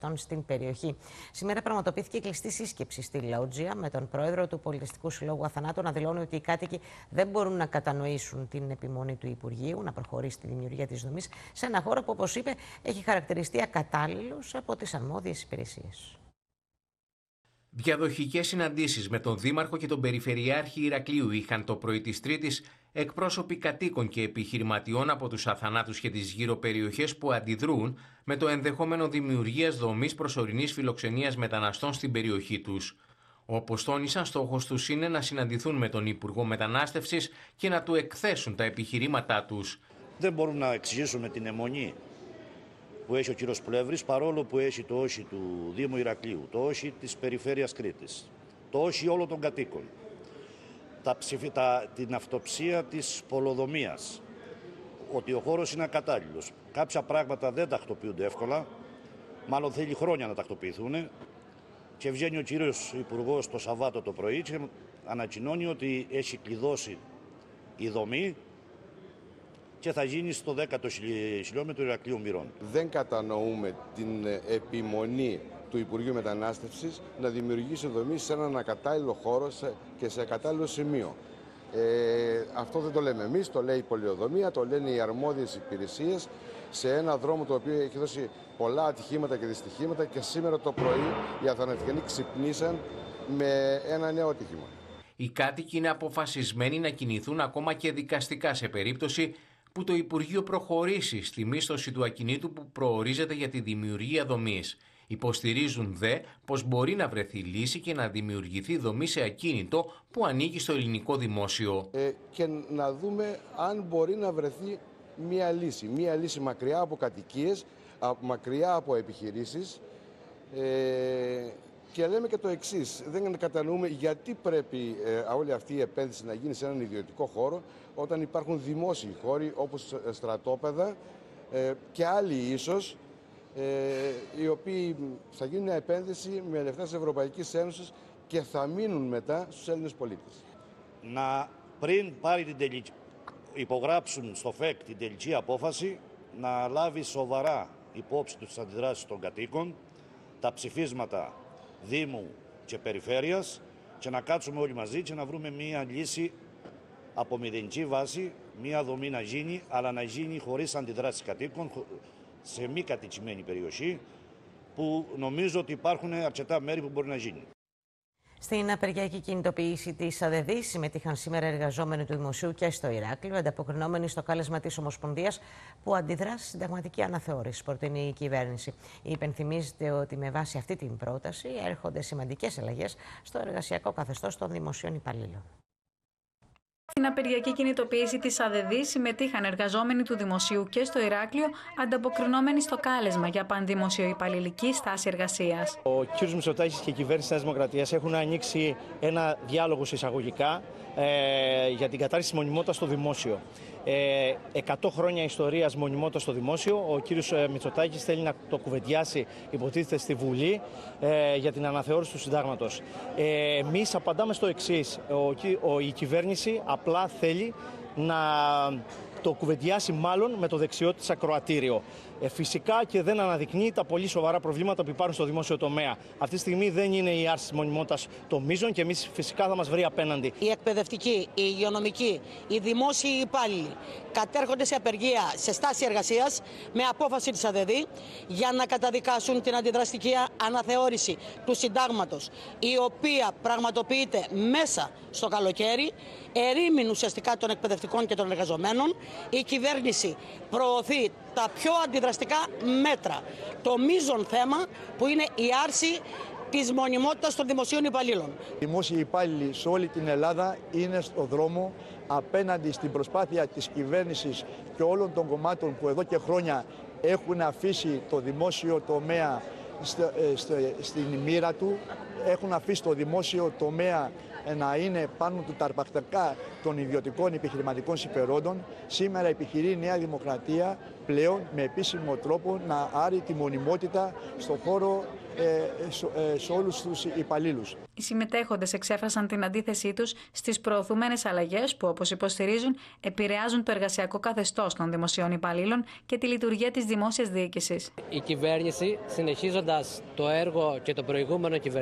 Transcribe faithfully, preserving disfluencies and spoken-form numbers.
στην περιοχή. Σήμερα πραγματοποιήθηκε κλειστή σύσκεψη στη Λαότζια με τον πρόεδρο του Πολιτιστικού Συλλόγου Αθανάτου να δηλώνει ότι οι κάτοικοι δεν μπορούν να κατανοήσουν την επιμονή του Υπουργείου να προχωρήσει τη δημιουργία της δομής σε ένα χώρο που, όπως είπε, έχει χαρακτηριστεί ακατάλληλος από τις αρμόδιες υπηρεσίες. Διαδοχικές συναντήσεις με τον Δήμαρχο και τον Περιφερειάρχη Ηρακλείου είχαν το πρωί της Τρίτης εκπρόσωποι κατοίκων και επιχειρηματιών από τους Αθανάτους και τις γύρω περιοχές που αντιδρούν με το ενδεχόμενο δημιουργίας δομής προσωρινής φιλοξενίας μεταναστών στην περιοχή τους. Όπως τόνισαν, στόχος τους είναι να συναντηθούν με τον Υπουργό Μετανάστευσης και να του εκθέσουν τα επιχειρήματά τους. Δεν μπορούμε να εξηγήσουμε την αιμονή που έχει ο κύριος Πλεύρης, παρόλο που έχει το όχι του Δήμου Ηρακλείου, το όχι της Περιφέρειας Κρήτης, το όχι όλων των κατοίκων, τα ψηφι, τα, την αυτοψία της πολεοδομίας, ότι ο χώρος είναι ακατάλληλος. Κάποια πράγματα δεν τακτοποιούνται εύκολα, μάλλον θέλει χρόνια να τακτοποιηθούν, και βγαίνει ο κύριος Υπουργός το Σαββάτο το πρωί και ανακοινώνει ότι έχει κλειδώσει η δομή και θα γίνει στο δέκατο χιλιόμετρο Ηρακλείου Μυρών. Δεν κατανοούμε την επιμονή του Υπουργείου Μετανάστευσης να δημιουργήσει δομή σε έναν ακατάλληλο χώρο και σε ακατάλληλο σημείο. Ε, αυτό δεν το λέμε εμείς, το λέει η πολεοδομία, το λένε οι αρμόδιες υπηρεσίες, σε ένα δρόμο το οποίο έχει δώσει πολλά ατυχήματα και δυστυχήματα, και σήμερα το πρωί οι Αθανατιανοί ξυπνήσαν με ένα νέο ατύχημα. Οι κάτοικοι είναι αποφασισμένοι να κινηθούν ακόμα και δικαστικά σε περίπτωση που το Υπουργείο προχωρήσει στη μίσθωση του ακινήτου που προορίζεται για τη δημιουργία δομής. Υποστηρίζουν δε πως μπορεί να βρεθεί λύση και να δημιουργηθεί δομή σε ακίνητο που ανήκει στο ελληνικό δημόσιο. Ε, και να δούμε αν μπορεί να βρεθεί μία λύση. Μία λύση μακριά από κατοικίες, μακριά από επιχειρήσεις. Ε, και λέμε και το εξής, δεν κατανοούμε γιατί πρέπει ε, όλη αυτή η επένδυση να γίνει σε έναν ιδιωτικό χώρο όταν υπάρχουν δημόσιοι χώροι όπως στρατόπεδα ε, και άλλοι ίσως, ε, οι οποίοι θα γίνουν μια επένδυση με λεφτά της Ευρωπαϊκής Ένωσης και θα μείνουν μετά στους Έλληνες πολίτες. Να πριν πάρει την τελική, υπογράψουν στο ΦΕΚ την τελική απόφαση, να λάβει σοβαρά υπόψη τους τις αντιδράσεις των κατοίκων, τα ψηφίσματα Δήμου και Περιφέρειας, και να κάτσουμε όλοι μαζί και να βρούμε μία λύση από μηδενική βάση, μία δομή να γίνει, αλλά να γίνει χωρίς αντιδράσεις κατοίκων, σε μη κατοικημένη περιοχή, που νομίζω ότι υπάρχουν αρκετά μέρη που μπορεί να γίνει. Στην απεργιακή κινητοποίηση της ΑΔΕΔ συμμετείχαν σήμερα εργαζόμενοι του Δημοσίου και στο Ηράκλειο, ανταποκρινόμενοι στο κάλεσμα της Ομοσπονδίας που αντιδρά στη συνταγματική αναθεώρηση που προτείνει η κυβέρνηση. Υπενθυμίζεται ότι με βάση αυτή την πρόταση έρχονται σημαντικές αλλαγές στο εργασιακό καθεστώς των δημοσίων υπαλλήλων. Στην απεργιακή κινητοποίηση της ΑΔΕΔ συμμετείχαν εργαζόμενοι του Δημοσίου και στο Ηράκλειο, ανταποκρινόμενοι στο κάλεσμα για πανδημοσιοϊπαλληλική στάση εργασίας. Ο κ. Μητσοτάκης και η κυβέρνηση της Νέας Δημοκρατίας έχουν ανοίξει ένα διάλογο εισαγωγικά ε, για την κατάρριση της μονιμότητας στο δημόσιο. Ε, εκατό χρόνια ιστορίας μονιμότητας στο δημόσιο. Ο κύριος Μητσοτάκης θέλει να το κουβεντιάσει, υποτίθεται, στη Βουλή ε, για την αναθεώρηση του συντάγματος. Ε, εμείς απαντάμε στο εξής. Ο, ο, η κυβέρνηση απλά θέλει να το κουβεντιάσει μάλλον με το δεξιό της ακροατήριο. Ε, φυσικά και δεν αναδεικνύει τα πολύ σοβαρά προβλήματα που υπάρχουν στο δημόσιο τομέα. Αυτή τη στιγμή δεν είναι η άρση της μονιμότητας το μείζον και εμείς φυσικά θα μας βρει απέναντι. Οι εκπαιδευτικοί, οι υγειονομικοί, οι δημόσιοι υπάλληλοι κατέρχονται σε απεργία, σε στάση εργασίας με απόφαση της ΑΔΕΔ για να καταδικάσουν την αντιδραστική αναθεώρηση του συντάγματος, η οποία πραγματοποιείται μέσα στο καλοκαίρι, ερήμην ουσιαστικά των εκπαιδευτικών και των εργαζομένων. Η κυβέρνηση προωθεί τα πιο αντιδραστικά μέτρα. Το μείζον θέμα που είναι η άρση της μονιμότητας των δημοσίων υπαλλήλων. Οι δημόσιοι υπάλληλοι σε όλη την Ελλάδα είναι στο δρόμο απέναντι στην προσπάθεια της κυβέρνησης και όλων των κομμάτων που εδώ και χρόνια έχουν αφήσει το δημόσιο τομέα στο, στο, στην μοίρα του, έχουν αφήσει το δημόσιο τομέα να είναι πάνω του τα αρπακτικά των ιδιωτικών επιχειρηματικών συμφερόντων. Σήμερα επιχειρεί η Νέα Δημοκρατία πλέον με επίσημο τρόπο να άρει τη μονιμότητα στον χώρο ε, σε, σε όλους τους υπαλλήλους. Οι συμμετέχοντες εξέφρασαν την αντίθεσή τους στις προωθούμενες αλλαγές που, όπως υποστηρίζουν, επηρεάζουν το εργασιακό καθεστώς των δημοσίων υπαλλήλων και τη λειτουργία της δημόσιας διοίκησης. Η κυβέρνηση, συνεχίζοντας το έργο και το προηγούμενο κυβερνήση,